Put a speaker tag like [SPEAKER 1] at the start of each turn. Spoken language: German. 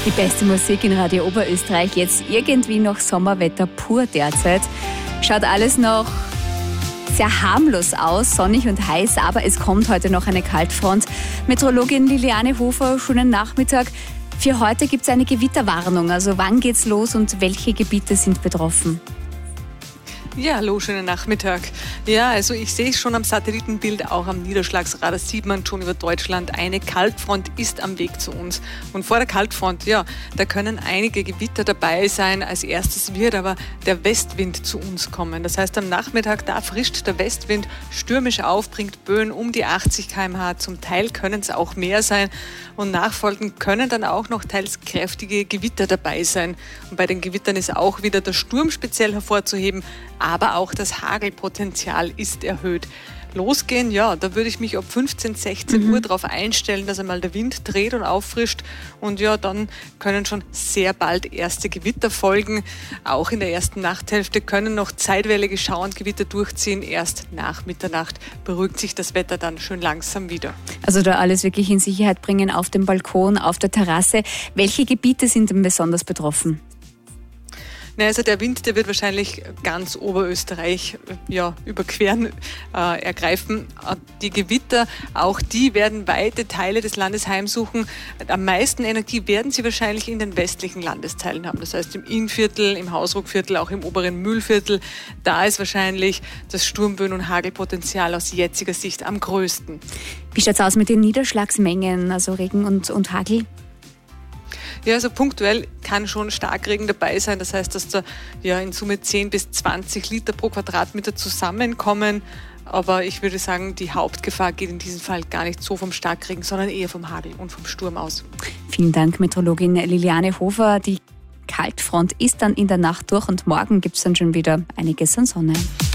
[SPEAKER 1] Die beste Musik in Radio Oberösterreich, jetzt irgendwie noch Sommerwetter pur derzeit. Schaut alles noch sehr harmlos aus, sonnig und heiß, aber es kommt heute noch eine Kaltfront. Meteorologin Liliane Hofer, schönen Nachmittag. Für heute gibt es eine Gewitterwarnung, also wann geht's los und welche Gebiete sind betroffen?
[SPEAKER 2] Ja, hallo, schönen Nachmittag. Ja, also ich sehe es schon am Satellitenbild, auch am Niederschlagsradar sieht man schon über Deutschland, eine Kaltfront ist am Weg zu uns. Und vor der Kaltfront, ja, da können einige Gewitter dabei sein. Als erstes wird aber der Westwind zu uns kommen. Das heißt, am Nachmittag, da frischt der Westwind stürmisch auf, bringt Böen um die 80 km/h. Zum Teil können es auch mehr sein. Und nachfolgend können dann auch noch teils kräftige Gewitter dabei sein. Und bei den Gewittern ist auch wieder der Sturm speziell hervorzuheben, aber auch das Hagelpotenzial ist erhöht. Losgehen, ja, da würde ich mich ab 15, 16 Uhr darauf einstellen, dass einmal der Wind dreht und auffrischt. Und ja, dann können schon sehr bald erste Gewitter folgen. Auch in der ersten Nachthälfte können noch zeitweilige Schauergewitter durchziehen. Erst nach Mitternacht beruhigt sich das Wetter dann schön langsam wieder.
[SPEAKER 1] Also da alles wirklich in Sicherheit bringen auf dem Balkon, auf der Terrasse. Welche Gebiete sind denn besonders betroffen?
[SPEAKER 2] Also der Wind, der wird wahrscheinlich ganz Oberösterreich überqueren, ergreifen. Die Gewitter, auch die werden weite Teile des Landes heimsuchen. Am meisten Energie werden sie wahrscheinlich in den westlichen Landesteilen haben. Das heißt im Innviertel, im Hausruckviertel, auch im oberen Mühlviertel. Da ist wahrscheinlich das Sturmböen- und Hagelpotenzial aus jetziger Sicht am größten.
[SPEAKER 1] Wie schaut es aus mit den Niederschlagsmengen, also Regen und Hagel?
[SPEAKER 2] Ja, also punktuell kann schon Starkregen dabei sein. Das heißt, dass da in Summe 10 bis 20 Liter pro Quadratmeter zusammenkommen. Aber ich würde sagen, die Hauptgefahr geht in diesem Fall gar nicht so vom Starkregen, sondern eher vom Hagel und vom Sturm aus.
[SPEAKER 1] Vielen Dank, Meteorologin Liliane Hofer. Die Kaltfront ist dann in der Nacht durch und morgen gibt es dann schon wieder einiges an Sonne.